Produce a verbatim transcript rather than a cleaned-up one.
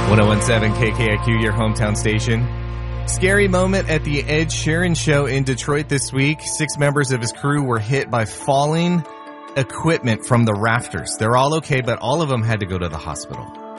ten seventeen K K I Q, your hometown station. Scary moment at the Ed Sheeran show in Detroit this week. Six members of his crew were hit by falling equipment from the rafters. They're all okay, but all of them had to go to the hospital.